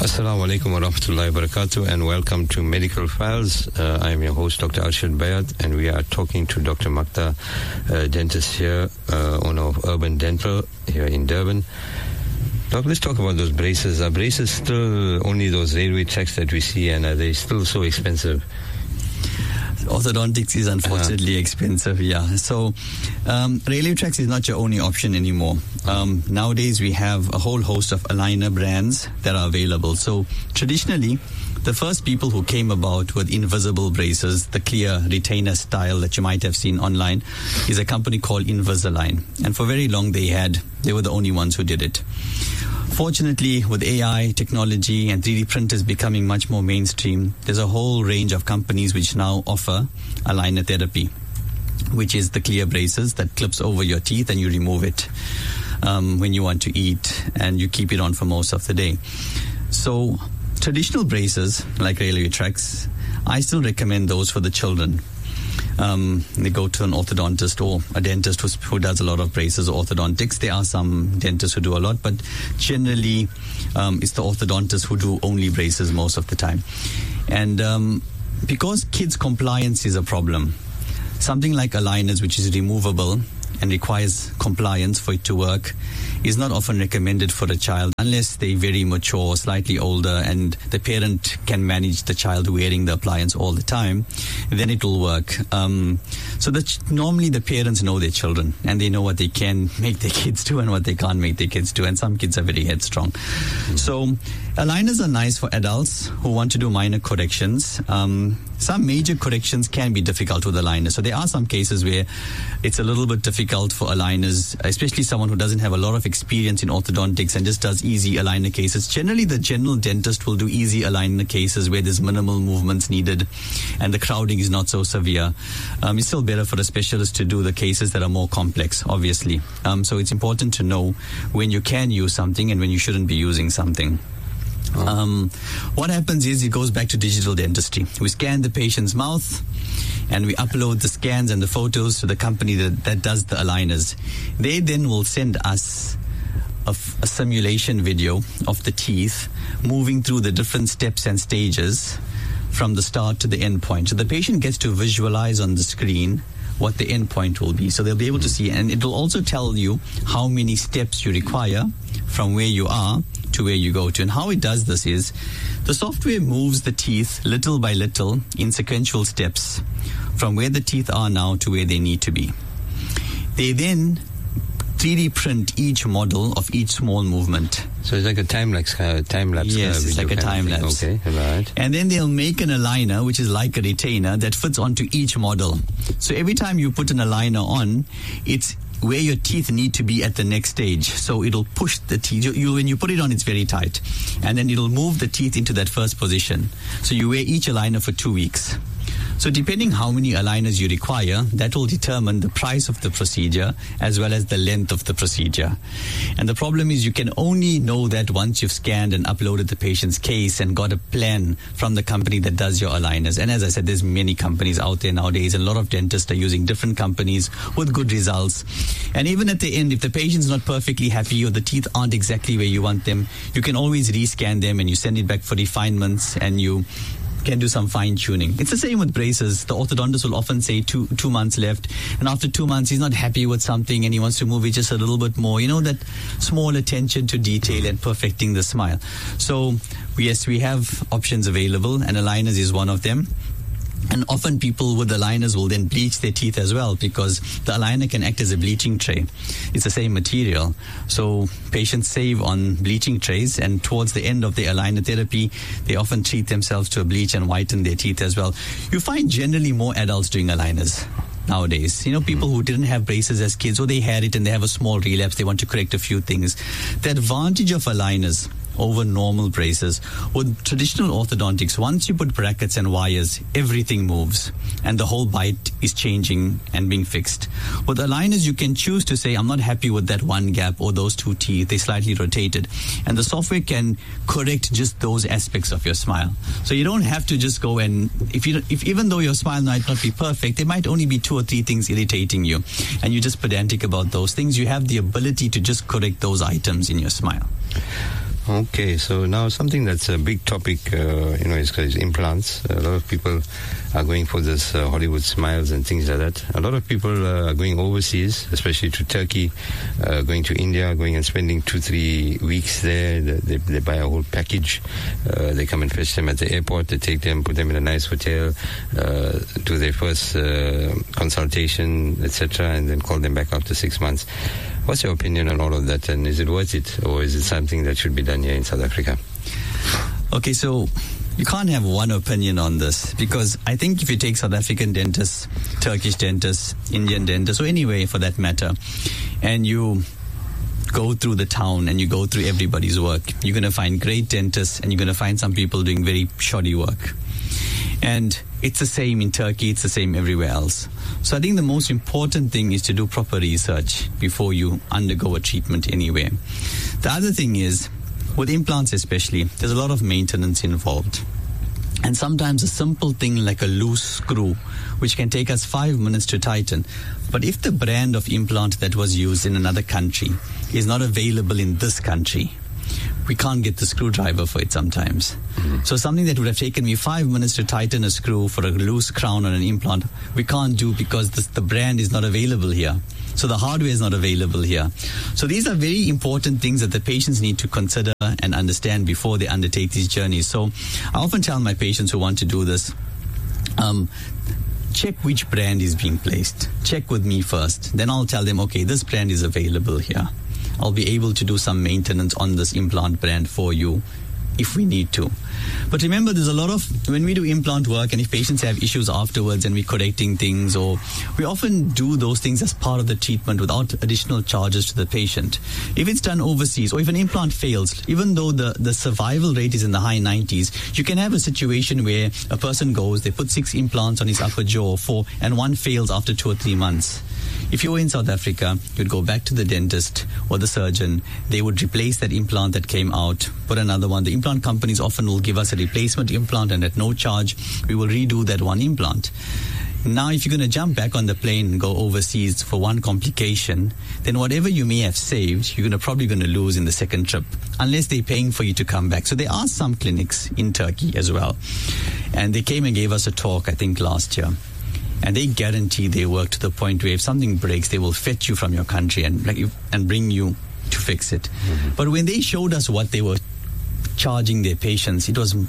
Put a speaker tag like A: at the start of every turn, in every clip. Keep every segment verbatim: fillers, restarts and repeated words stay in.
A: Assalamu alaikum wa rahmatullahi wa barakatuh, and welcome to Medical Files. Uh, I am your host, Doctor Arshad Bayat, and we are talking to Doctor Makta, uh, dentist here, uh, owner of Urban Dental here in Durban. Doc, let's talk about those braces. Are braces still only those railway tracks that we see, and are they still so expensive?
B: Orthodontics is unfortunately uh-huh. expensive, yeah. So, um, railway tracks is not your only option anymore. Um, nowadays, we have a whole host of aligner brands that are available. So, traditionally, the first people who came about with invisible braces, the clear retainer style that you might have seen online, is a company called Invisalign. And for very long, they had, they were the only ones who did it. Fortunately, with A I, technology, and three D printers becoming much more mainstream, there's a whole range of companies which now offer aligner therapy, which is the clear braces that clips over your teeth and you remove it um, when you want to eat, and you keep it on for most of the day. So, traditional braces, like railway tracks, I still recommend those for the children. Um, they go to an orthodontist or a dentist who, who does a lot of braces or orthodontics. There are some dentists who do a lot, but generally um, it's the orthodontists who do only braces most of the time. And um, because kids' compliance is a problem, something like aligners, which is removable and requires compliance for it to work, is not often recommended for a child unless they're very mature, slightly older, and the parent can manage the child wearing the appliance all the time. Then it will work. Um, so that normally the parents know their children and they know what they can make their kids do and what they can't make their kids do. And some kids are very headstrong. Mm-hmm. So aligners are nice for adults who want to do minor corrections. Um, some major corrections can be difficult with aligners. So there are some cases where it's a little bit difficult for aligners, especially someone who doesn't have a lot of experience in orthodontics and just does easy aligner cases. Generally, the general dentist will do easy aligner cases where there's minimal movements needed and the crowding is not so severe. Um, it's still better for a specialist to do the cases that are more complex, obviously. Um, so it's important to know when you can use something and when you shouldn't be using something. Oh. Um, what happens is it goes back to digital dentistry. We scan the patient's mouth and we upload the scans and the photos to the company that, that does the aligners. They then will send us a, f- a simulation video of the teeth moving through the different steps and stages from the start to the end point. So the patient gets to visualize on the screen what the end point will be. So they'll be able to see, and it will also tell you how many steps you require from where you are to where you go to. And how it does this is the software moves the teeth little by little in sequential steps from where the teeth are now to where they need to be. They then three D print each model of each small movement.
A: So it's like a time lapse. Uh, time lapse.
B: Yes,
A: uh,
B: it's like a time lapse.
A: Okay, right.
B: And then they'll make an aligner, which is like a retainer that fits onto each model. So every time you put an aligner on, it's where your teeth need to be at the next stage. So it'll push the teeth. You, you, when you put it on, it's very tight. And then it'll move the teeth into that first position. So you wear each aligner for two weeks. So depending how many aligners you require, that will determine the price of the procedure as well as the length of the procedure. And the problem is you can only know that once you've scanned and uploaded the patient's case and got a plan from the company that does your aligners. And as I said, there's many companies out there nowadays, and a lot of dentists are using different companies with good results. And even at the end, if the patient's not perfectly happy or the teeth aren't exactly where you want them, you can always rescan them and you send it back for refinements and you can do some fine-tuning. It's the same with braces. The orthodontist will often say two two months left, and after two months he's not happy with something and he wants to move it just a little bit more. You know, that small attention to detail and perfecting the smile. So yes, we have options available, and aligners is one of them. And often people with aligners will then bleach their teeth as well, because the aligner can act as a bleaching tray. It's the same material. So patients save on bleaching trays, and towards the end of the aligner therapy, they often treat themselves to a bleach and whiten their teeth as well. You find generally more adults doing aligners nowadays. You know, people who didn't have braces as kids, or they had it and they have a small relapse, they want to correct a few things. The advantage of aligners over normal braces. With traditional orthodontics, once you put brackets and wires, everything moves and the whole bite is changing and being fixed. With aligners, you can choose to say, I'm not happy with that one gap or those two teeth, they slightly rotated. And the software can correct just those aspects of your smile. So you don't have to just go and, if you, if even though your smile might not be perfect, there might only be two or three things irritating you, and you're just pedantic about those things, you have the ability to just correct those items in your smile.
A: Okay, so now something that's a big topic, uh, you know, is, is implants. A lot of people are going for this uh, Hollywood smiles and things like that. A lot of people uh, are going overseas, especially to Turkey, uh, going to India, going and spending two, three weeks there. They, they, they buy a whole package. Uh, they come and fetch them at the airport. They take them, put them in a nice hotel, uh, do their first uh, consultation, et cetera, and then call them back after six months. What's your opinion on all of that, and is it worth it, or is it something that should be done here in South Africa?
B: Okay, so you can't have one opinion on this, because I think if you take South African dentists, Turkish dentists, Indian dentists, or any way for that matter, and you go through the town and you go through everybody's work, you're going to find great dentists and you're going to find some people doing very shoddy work. And it's the same in Turkey, it's the same everywhere else. So I think the most important thing is to do proper research before you undergo a treatment anywhere. The other thing is, with implants especially, there's a lot of maintenance involved. And sometimes a simple thing like a loose screw, which can take us five minutes to tighten. But if the brand of implant that was used in another country is not available in this country, we can't get the screwdriver for it sometimes. Mm-hmm. So something that would have taken me five minutes to tighten a screw for a loose crown on an implant, we can't do because this, the brand is not available here. So the hardware is not available here. So these are very important things that the patients need to consider and understand before they undertake these journeys. So I often tell my patients who want to do this, um, check which brand is being placed. Check with me first. Then I'll tell them, okay, this brand is available here. I'll be able to do some maintenance on this implant brand for you if we need to. But remember, there's a lot of, when we do implant work and if patients have issues afterwards and we're correcting things, or we often do those things as part of the treatment without additional charges to the patient. If it's done overseas, or if an implant fails, even though the, the survival rate is in the high nineties, you can have a situation where a person goes, they put six implants on his upper jaw, four, and one fails after two or three months. If you were in South Africa, you'd go back to the dentist or the surgeon. They would replace that implant that came out, put another one. The implant companies often will give us a replacement implant, and at no charge, we will redo that one implant. Now, if you're going to jump back on the plane and go overseas for one complication, then whatever you may have saved, you're gonna, probably going to lose in the second trip, unless they're paying for you to come back. So there are some clinics in Turkey as well. And they came and gave us a talk, I think, last year. And they guarantee they work to the point where if something breaks, they will fetch you from your country and like and bring you to fix it. Mm-hmm. But when they showed us what they were charging their patients, it was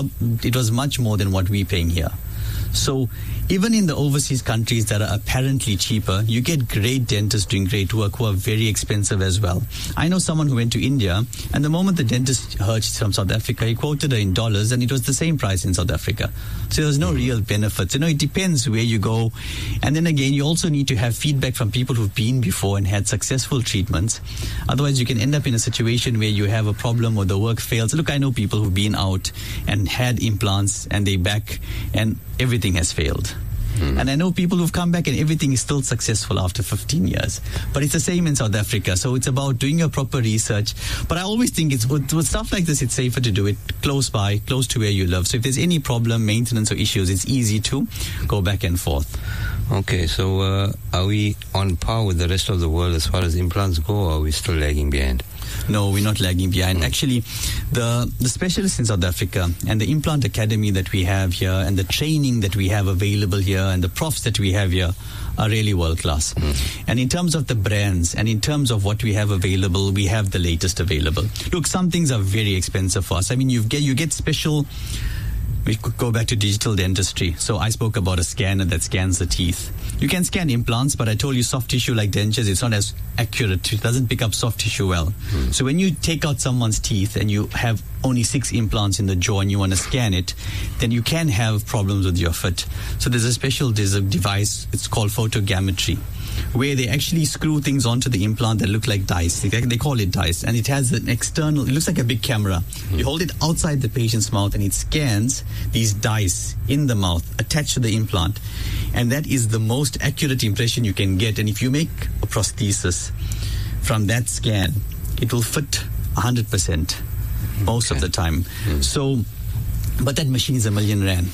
B: it was much more than what we're paying here. So even in the overseas countries that are apparently cheaper, you get great dentists doing great work who are very expensive as well. I know someone who went to India, and the moment the dentist heard she's from South Africa, he quoted her in dollars, and it was the same price in South Africa. So there's no real benefits. You know, it depends where you go. And then again, you also need to have feedback from people who've been before and had successful treatments. Otherwise, you can end up in a situation where you have a problem or the work fails. Look, I know people who've been out and had implants and they back and everything has failed. Hmm. And I know people who've come back and everything is still successful after fifteen years. But it's the same in South Africa. So it's about doing your proper research. But I always think it's with, with stuff like this, it's safer to do it close by, close to where you live. So if there's any problem, maintenance or issues, it's easy to go back and forth.
A: Okay, so uh, are we on par with the rest of the world as far as implants go, or are we still lagging behind?
B: No, we're not lagging behind. Mm. Actually, the the specialists in South Africa and the implant academy that we have here and the training that we have available here and the profs that we have here are really world class. Mm. And in terms of the brands and in terms of what we have available, we have the latest available. Look, some things are very expensive for us. I mean, you get you get special. We could go back to digital dentistry. So I spoke about a scanner that scans the teeth. You can scan implants, but I told you soft tissue like dentures, it's not as accurate. It doesn't pick up soft tissue well. Mm. So when you take out someone's teeth and you have only six implants in the jaw and you want to scan it, then you can have problems with your foot. So there's a special there's a device, it's called photogrammetry, where they actually screw things onto the implant that look like dice. They, they call it dice. And it has an external, it looks like a big camera. Mm. You hold it outside the patient's mouth and it scans these dice in the mouth attached to the implant. And that is the most accurate impression you can get. And if you make a prosthesis from that scan, it will fit one hundred percent most okay. of the time. Mm. So, but that machine is a million rand.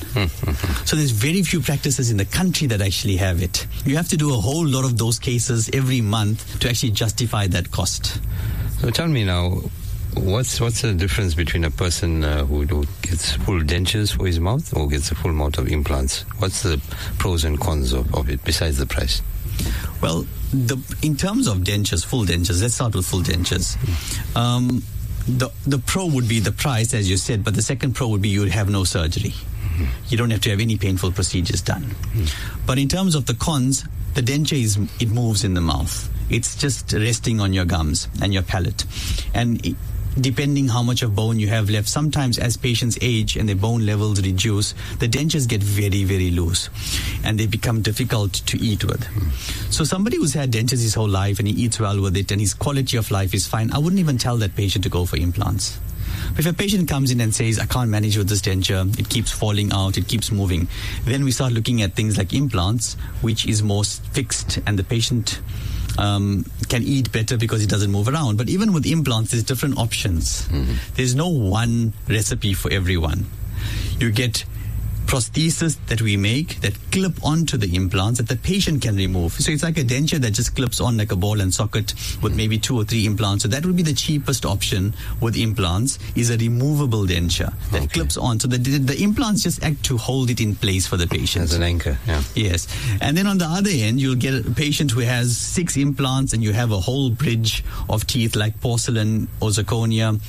B: So there's very few practices in the country that actually have it. You have to do a whole lot of those cases every month to actually justify that cost.
A: So tell me now, what's what's the difference between a person uh, who, who gets full dentures for his mouth or gets a full mouth of implants? What's the pros and cons of, of it besides the price?
B: Well, the, in terms of dentures, full dentures, let's start with full dentures. Um, the the pro would be the price, as you said, but the second pro would be you would have no surgery. You don't have to have any painful procedures done. Mm. But in terms of the cons, the denture is, it moves in the mouth. It's just resting on your gums and your palate. And it, depending how much of bone you have left, sometimes as patients age and their bone levels reduce, the dentures get very, very loose and they become difficult to eat with. Mm. So somebody who's had dentures his whole life and he eats well with it and his quality of life is fine, I wouldn't even tell that patient to go for implants. If a patient comes in and says, I can't manage with this denture, it keeps falling out, it keeps moving, then we start looking at things like implants, which is more fixed and the patient um, can eat better because it doesn't move around. But even with implants, there's different options. Mm-hmm. There's no one recipe for everyone. You get prosthesis that we make that clip onto the implants that the patient can remove. So it's like a denture that just clips on like a ball and socket with maybe two or three implants. So that would be the cheapest option with implants, is a removable denture that okay. clips on. So the, the implants just act to hold it in place for the patient.
A: As an anchor, yeah.
B: Yes. And then on the other end, you'll get a patient who has six implants and you have a whole bridge of teeth like porcelain or zirconia,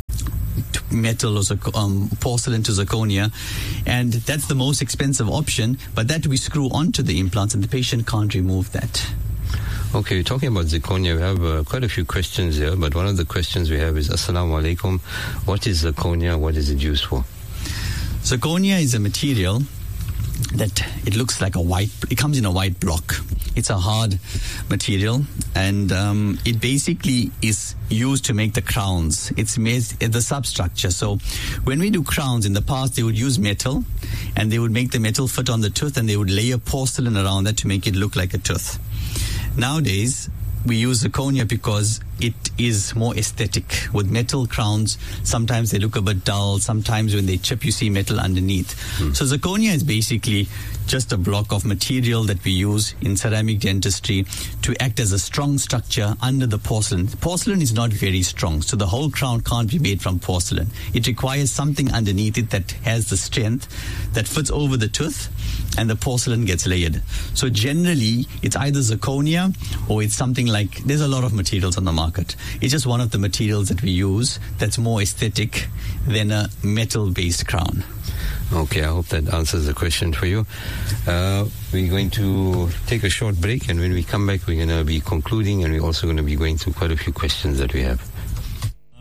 B: metal or um, porcelain to zirconia, and that's the most expensive option, but that we screw onto the implants and the patient can't remove that.
A: Okay, talking about zirconia, we have uh, quite a few questions here, but one of the questions we have is, Assalamu alaikum, what is zirconia, what is it used for?
B: Zirconia is a material that it looks like a white, it comes in a white block. It's a hard material, and um, it basically is used to make the crowns. It's made the substructure. So when we do crowns in the past, they would use metal, and they would make the metal fit on the tooth, and they would layer porcelain around that to make it look like a tooth. Nowadays, we use zirconia because it is more aesthetic. With metal crowns, sometimes they look a bit dull. Sometimes when they chip, you see metal underneath. Mm. So zirconia is basically just a block of material that we use in ceramic dentistry to act as a strong structure under the porcelain. Porcelain is not very strong, so the whole crown can't be made from porcelain. It requires something underneath it that has the strength that fits over the tooth, and the porcelain gets layered. So generally, it's either zirconia or it's something like, there's a lot of materials on the market. It's just one of the materials that we use that's more aesthetic than a metal-based crown.
A: Okay, I hope that answers the question for you. Uh, we're going to take a short break, and when we come back, we're going to be concluding, and we're also going to be going through quite a few questions that we have.